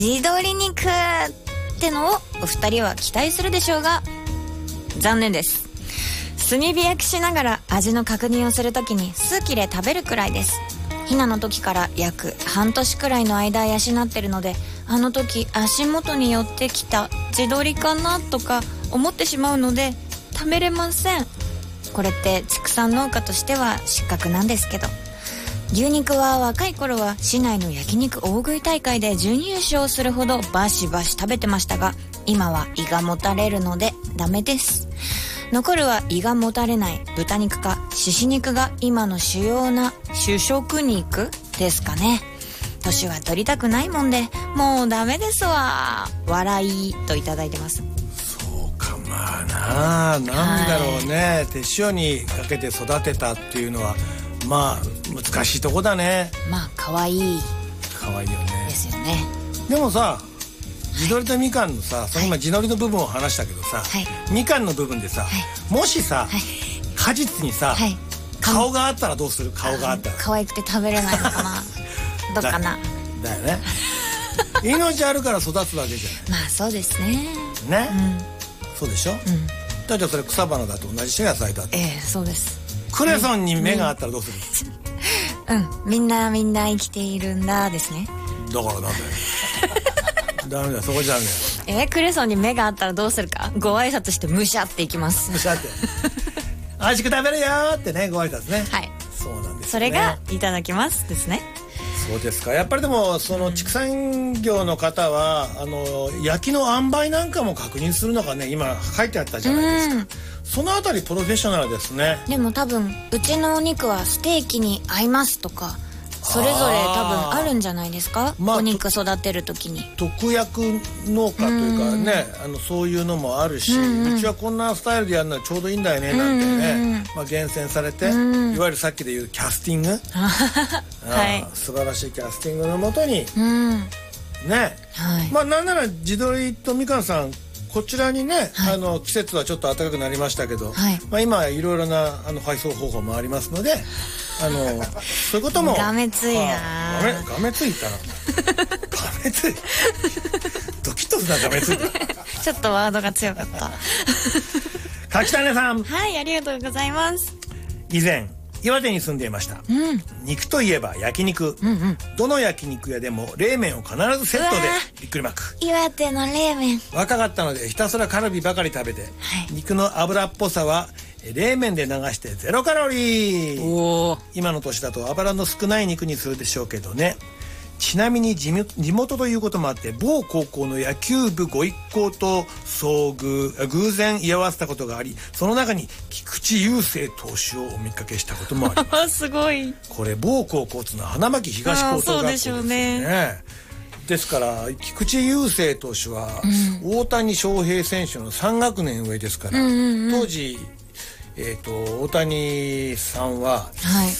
地鶏肉ってのをお二人は期待するでしょうが、残念です。炭火焼きしながら味の確認をするときに数切れ食べるくらいです。ひなの時から約半年くらいの間養ってるので、あの時足元に寄ってきた地鶏かなとか思ってしまうので食べれません。これって畜産農家としては失格なんですけど、牛肉は若い頃は市内の焼肉大食い大会で準優勝するほどバシバシ食べてましたが、今は胃がもたれるのでダメです。残るは胃がもたれない豚肉か獅子肉が今の主要な主食肉ですかね。年は取りたくないもんでもうダメですわ、笑いといただいてます。 そうか、まあなんだろうね、手塩にかけて育てたっていうのはまあ難しいとこだね。 まあ可愛いよねですよね。 でもさ、地鶏とみかんのさ、その今地鶏の部分を話したけどさ、みかんの部分でさ、もしさ、果実にさ、顔があったらどうする？顔があったら可愛くて食べれないのかなどうかなだよね命あるから育つわけじゃない。 まあそうですね。 ね、そうでしょ。だってそれ草花だと同じ野菜だって。 そうです。 クレソンに目があったらどうする？ みんな生きているんだですね。 だからなんだよダメだよ、そこじゃダメだよ。 クレソンに目があったらどうするか、ご挨拶してむしゃっていきます。 むしゃって美味しく食べるよってね、ご挨拶ね。 はい、 そうなんですね。 それがいただきますですね。 そうですか。やっぱりでもその畜産業の方は焼きの塩梅なんかも確認するのがね、今書いてあったじゃないですか。そのあたりプロフェッショナルですね。 でも多分うちのお肉はステーキに合いますとか、それぞれ多分あるんじゃないですか、お肉育てる時に。 特約農家というかね、そういうのもあるし、うちはこんなスタイルでやるのはちょうどいいんだよねなんてね、厳選されて、いわゆるさっきで言うキャスティング素晴らしいキャスティングのもとにね、まあなんなら地鶏とみかんさんこちらにね、季節はちょっと暖かくなりましたけど、まあ今いろいろな配送方法もありますので、そういうことも。 がめついな。 がめついたな。がめつい。ドキッとするな、がめついた。 ちょっとワードが強かった。 柿種さん。 はい、ありがとうございます。 以前岩手に住んでいました。肉といえば焼肉。どの焼肉屋でも冷麺を必ずセットでびっくりマーク。 岩手の冷麺。 若かったのでひたすらカルビばかり食べて、肉の脂っぽさは冷麺で流してゼロカロリー。今の年だと脂の少ない肉にするでしょうけどね。ちなみに地元ということもあって某高校の野球部ご一行と偶然居合わせたことがあり、その中に菊池雄星投手をお見かけしたこともありますすごい。 これ某高校というのは花巻東高等学校ですよね。ですから菊池雄星投手は大谷翔平選手の3学年上ですから、当時大谷さんは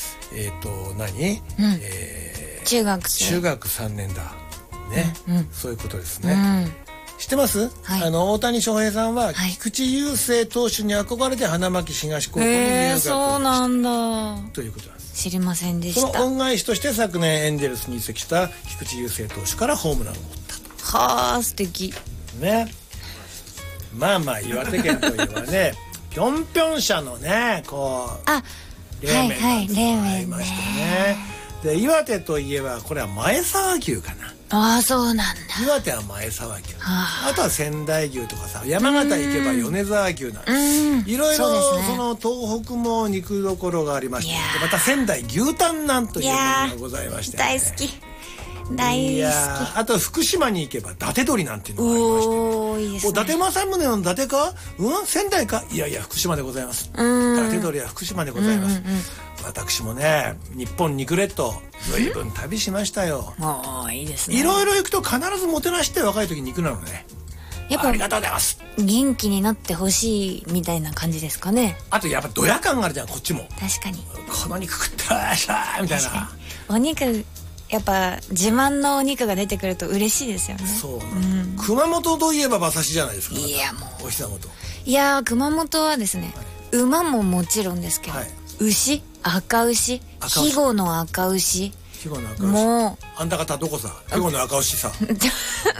中学3年だね、そういうことですね。知ってます？大谷翔平さんは菊池雄星投手に憧れて花巻東高校に入学そうなんだということなんです。 知りませんでした。 その恩返しとして昨年エンゼルスに移籍した菊池雄星投手からホームランを打ったと。 はあ、素敵ね。まあまあ岩手県といえばねぴょんぴょん社のね冷麺がありましてね。で岩手といえばこれは前沢牛かな。 そうなんだ。 岩手は前沢牛、あとは仙台牛とかさ、山形行けば米沢牛なんです。いろいろその東北も肉どころがありまして、また仙台牛タンなんというものがございまして、 大好き大好き。 あと福島に行けば伊達鶏なんていうのがありまして、 いいですね。 伊達政宗の伊達か仙台か、いやいや福島でございます。伊達鶏は福島でございます。私もね日本肉列島随分旅しましたよ。 いいですね。 いろいろ行くと必ずもてなして若い時肉なのね。やっぱありがとうございます。 元気になってほしいみたいな感じですかね。 あとやっぱドヤ感があるじゃんこっちも。 確かにこの肉食ったらしゃーみたいな。 お肉やっぱ自慢のお肉が出てくると嬉しいですよね。 そう、熊本といえば馬刺しじゃないですか。 いやもうお膝元。 いや熊本はですね、馬ももちろんですけど、牛、赤牛、肥後の赤牛、 肥後の赤牛。 もあんた方どこさ、肥後の赤牛さ。